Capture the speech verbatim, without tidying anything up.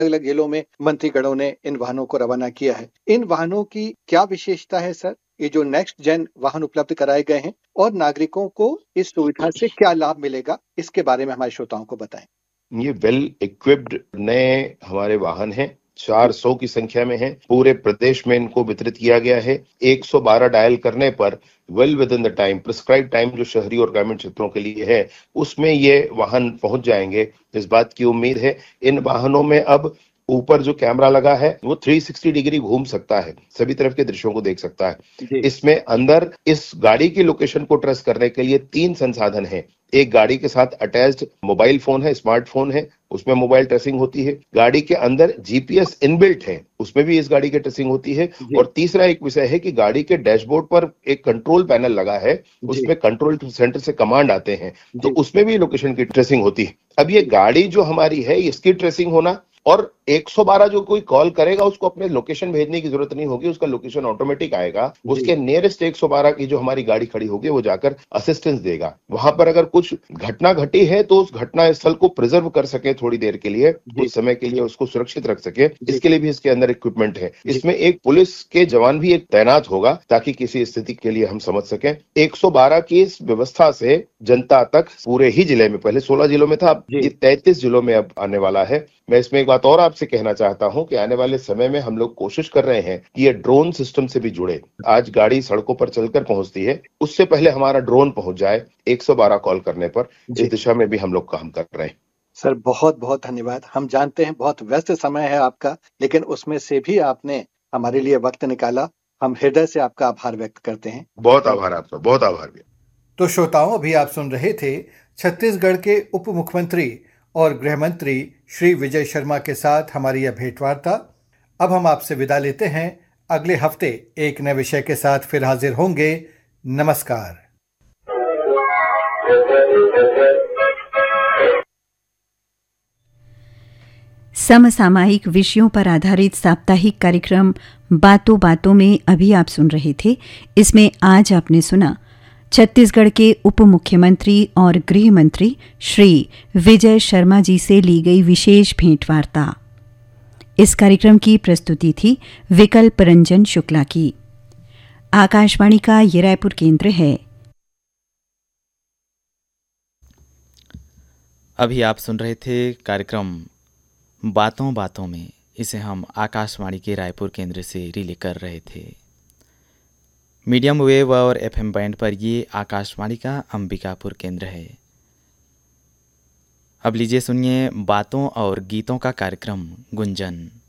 अलग जिलों में मंत्रीगणों ने इन वाहनों को रवाना किया है। इन वाहनों की क्या विशेषता है सर? ये जो नेक्स्ट जेन वाहन उपलब्ध कराए गए हैं और नागरिकों को इस सुविधा से क्या लाभ मिलेगा, इसके बारे में हमारे श्रोताओं को बताएं। ये वेल इक्विप्ड नए हमारे वाहन हैं, चार सौ की संख्या में हैं। पूरे प्रदेश में इनको वितरित किया गया है। एक सौ बारह डायल करने पर well with in the time, prescribe time जो शहरी और ग्रामीण क्षेत्रों के लिए है, उसमें ये वाहन पहुंच जाएंगे। इस बात की उम्मीद है। इन वाहनों में अब ऊपर जो कैमरा लगा है वो तीन सौ साठ डिग्री घूम सकता है, सभी तरफ के दृश्यों को देख सकता है। इसमें अंदर इस गाड़ी की लोकेशन को ट्रेस करने के लिए तीन संसाधन हैं। एक गाड़ी के साथ अटैच्ड मोबाइल फोन है, स्मार्टफोन है, उसमें मोबाइल ट्रेसिंग होती है। गाड़ी के अंदर जीपीएस इनबिल्ट है, उसमें भी इस गाड़ी की ट्रेसिंग होती है। और तीसरा एक विषय है कि गाड़ी के डैशबोर्ड पर एक कंट्रोल पैनल लगा है, उसमें कंट्रोल सेंटर से कमांड आते हैं, तो उसमें भी लोकेशन की ट्रेसिंग होती है। अब ये गाड़ी जो हमारी है, इसकी ट्रेसिंग होना और एक सौ बारह जो कोई कॉल करेगा उसको अपने लोकेशन भेजने की जरूरत नहीं होगी, उसका लोकेशन ऑटोमेटिक आएगा। उसके नियरेस्ट एक सौ बारह की जो हमारी गाड़ी खड़ी होगी वो जाकर असिस्टेंस देगा। वहां पर अगर कुछ घटना घटी है तो उस घटना स्थल को प्रिजर्व कर सके थोड़ी देर के लिए, कुछ समय के लिए उसको सुरक्षित रख सके, इसके लिए भी इसके अंदर इक्विपमेंट है। इसमें एक पुलिस के जवान भी एक तैनात होगा ताकि किसी स्थिति के लिए हम समझ सकें। एक सौ बारह की इस व्यवस्था से जनता तक पूरे ही जिले में, पहले सोलह जिलों में था, अब ये तैंतीस जिलों में अब आने वाला है। मैं इसमें एक बात और आपसे कहना चाहता हूं कि आने वाले समय में हम लोग कोशिश कर रहे हैं कि ये ड्रोन सिस्टम से भी जुड़े। आज गाड़ी सड़कों पर चलकर पहुंचती है, उससे पहले हमारा ड्रोन पहुंच जाए एक सौ बारह कॉल करने पर। इस दिशा में भी हम लोग काम कर रहे हैं। सर बहुत बहुत धन्यवाद। हम जानते हैं बहुत व्यस्त समय है आपका, लेकिन उसमें से भी आपने हमारे लिए वक्त निकाला। हम हृदय से आपका आभार व्यक्त करते हैं। बहुत आभार आपका, बहुत आभार। तो श्रोताओं, अभी आप सुन रहे थे छत्तीसगढ़ के उप मुख्यमंत्री और गृह मंत्री श्री विजय शर्मा के साथ हमारी यह भेंटवार्ता। अब हम आपसे विदा लेते हैं। अगले हफ्ते एक नए विषय के साथ फिर हाजिर होंगे। नमस्कार। समसामयिक विषयों पर आधारित साप्ताहिक कार्यक्रम बातों बातों में अभी आप सुन रहे थे। इसमें आज आपने सुना छत्तीसगढ़ के उप मुख्यमंत्री और गृह मंत्री श्री विजय शर्मा जी से ली गई विशेष भेंटवार्ता। इस कार्यक्रम की प्रस्तुति थी विकल्प रंजन शुक्ला की। आकाशवाणी का ये रायपुर केंद्र है। अभी आप सुन रहे थे कार्यक्रम बातों बातों में। इसे हम आकाशवाणी के रायपुर केंद्र से रिले कर रहे थे। मीडियम वेव और एफएम बैंड पर ये आकाशवाणी का अंबिकापुर केंद्र है। अब लीजिए सुनिए बातों और गीतों का कार्यक्रम गुंजन।